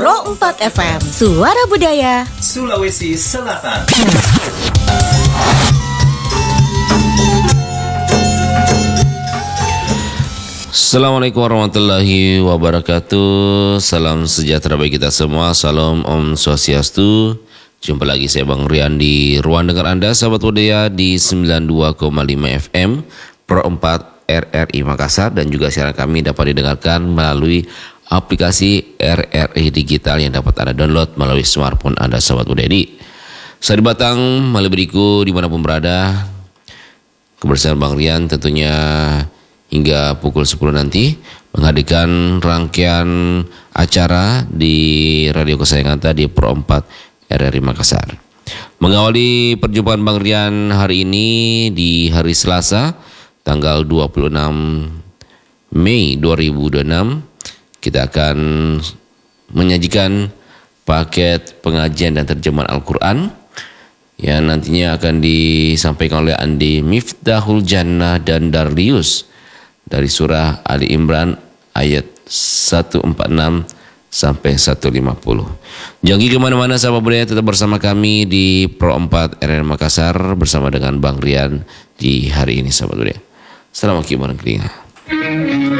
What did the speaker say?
Pro 4 FM, Suara Budaya Sulawesi Selatan. Assalamualaikum warahmatullahi wabarakatuh. Salam sejahtera bagi kita semua. Salam Om Swastiastu. Jumpa lagi saya Bang Rian di ruang dengar Anda sahabat budaya di 92,5 FM Pro 4 RRI Makassar, dan juga siaran kami dapat didengarkan melalui aplikasi RRI Digital yang dapat Anda download melalui smartphone Anda sahabat budaya. Saya di Batang, Maliberiku dimanapun berada, kebersamaan Bang Rian tentunya hingga pukul 10 nanti menghadirkan rangkaian acara di radio kesayangan Anda di Pro 4 RRI Makassar. Mengawali perjumpaan Bang Rian hari ini di hari Selasa tanggal 26 Mei 2026, kita akan menyajikan paket pengajian dan terjemahan Al-Quran yang nantinya akan disampaikan oleh Andi Miftahul Jannah dan Darlius dari surah Ali Imran ayat 146 sampai 150. Jangan kemana-mana sahabat budaya, tetap bersama kami di Pro 4 RRI Makassar bersama dengan Bang Rian di hari ini sahabat budaya. Assalamualaikum warahmatullahi wabarakatuh.